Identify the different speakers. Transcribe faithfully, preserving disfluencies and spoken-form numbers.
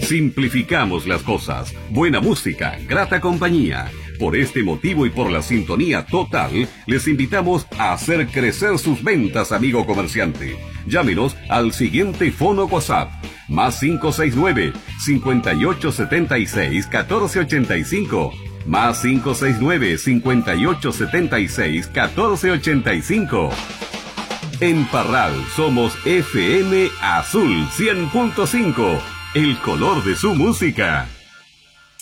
Speaker 1: Simplificamos las cosas. Buena música, grata compañía. Por este motivo y por la sintonía total, les invitamos a hacer crecer sus ventas, amigo comerciante. Llámenos al siguiente fono WhatsApp, más cinco seis nueve, cinco ocho siete seis, uno cuatro ocho cinco, más cinco seis nueve, cinco ocho siete seis, uno cuatro ocho cinco. En Parral somos F M Azul cien punto cinco, el color de su música.